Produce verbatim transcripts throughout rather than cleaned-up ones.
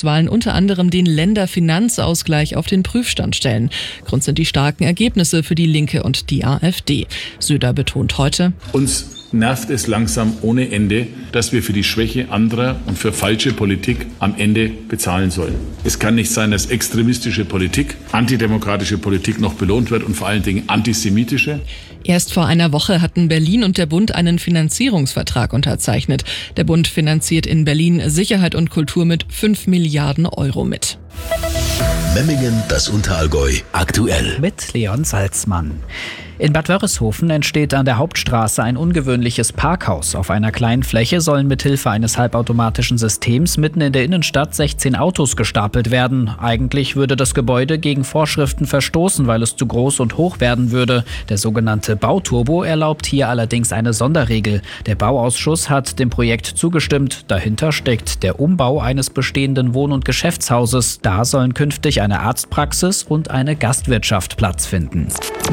Landtagswahlen unter anderem den Länderfinanzausgleich auf den Prüfstand stellen. Grund sind die starken Ergebnisse für die Linke und die AfD. Söder betont heute: Uns nervt es langsam ohne Ende, dass wir für die Schwäche anderer und für falsche Politik am Ende bezahlen sollen. Es kann nicht sein, dass extremistische Politik, antidemokratische Politik noch belohnt wird und vor allen Dingen antisemitische. Erst vor einer Woche hatten Berlin und der Bund einen Finanzierungsvertrag unterzeichnet. Der Bund finanziert in Berlin Sicherheit und Kultur mit fünf Milliarden Euro mit. Memmingen, das Unterallgäu, aktuell. Mit Leon Salzmann. In Bad Wörishofen entsteht an der Hauptstraße ein ungewöhnliches Parkhaus. Auf einer kleinen Fläche sollen mithilfe eines halbautomatischen Systems mitten in der Innenstadt sechzehn Autos gestapelt werden. Eigentlich würde das Gebäude gegen Vorschriften verstoßen, weil es zu groß und hoch werden würde. Der sogenannte Bauturbo erlaubt hier allerdings eine Sonderregel. Der Bauausschuss hat dem Projekt zugestimmt. Dahinter steckt der Umbau eines bestehenden Wohn- und Geschäftshauses. Da sollen künftig eine Arztpraxis und eine Gastwirtschaft Platz finden.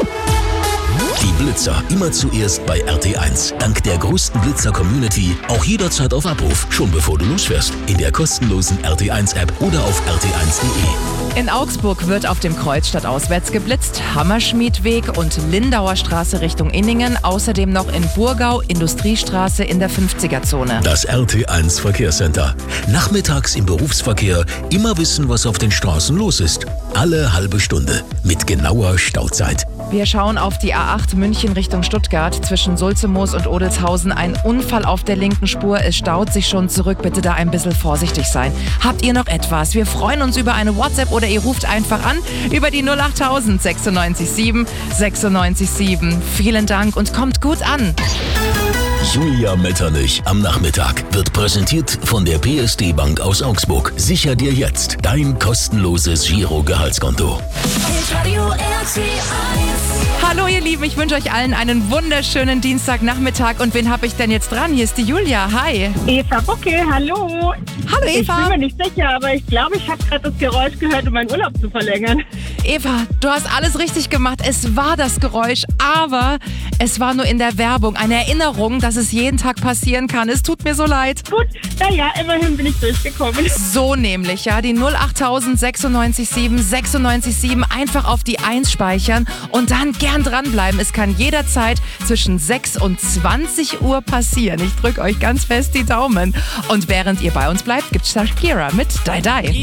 Die Blitzer immer zuerst bei R T eins. Dank der größten Blitzer-Community auch jederzeit auf Abruf, schon bevor du losfährst. In der kostenlosen R T eins App oder auf r t eins punkt de. In Augsburg wird auf dem Kreuz stadtauswärts geblitzt, Hammerschmiedweg und Lindauer Straße Richtung Inningen, außerdem noch in Burgau, Industriestraße in der fünfziger-Zone. Das R T eins Verkehrscenter. Nachmittags im Berufsverkehr immer wissen, was auf den Straßen los ist. Alle halbe Stunde mit genauer Stauzeit. Wir schauen auf die A acht München Richtung Stuttgart. Zwischen Sulzemoos und Odelshausen ein Unfall auf der linken Spur. Es staut sich schon zurück. Bitte da ein bisschen vorsichtig sein. Habt ihr noch etwas? Wir freuen uns über eine WhatsApp oder ihr ruft einfach an über die null achttausend sechsundneunzig sieben sechsundneunzig sieben. Vielen Dank und kommt gut an. Julia Metternich am Nachmittag wird präsentiert von der P S D Bank aus Augsburg. Sicher dir jetzt dein kostenloses Giro-Gehaltskonto. Hallo ihr Lieben, ich wünsche euch allen einen wunderschönen Dienstagnachmittag. Und wen habe ich denn jetzt dran? Hier ist die Julia. Hi. Eva Bucke, hallo. Hallo Eva. Ich bin mir nicht sicher, aber ich glaube, ich habe gerade das Geräusch gehört, um meinen Urlaub zu verlängern. Eva, du hast alles richtig gemacht. Es war das Geräusch, aber es war nur in der Werbung. Eine Erinnerung, dass es jeden Tag passieren kann. Es tut mir so leid. Gut, naja, immerhin bin ich durchgekommen. So nämlich, ja. Die null achttausend sechsundneunzig sieben sechsundneunzig sieben einfach auf die eins speichern und dann gern dranbleiben. Es kann jederzeit zwischen sechs und zwanzig Uhr passieren. Ich drücke euch ganz fest die Daumen. Und während ihr bei uns bleibt, gibt's Shakira mit Die Die.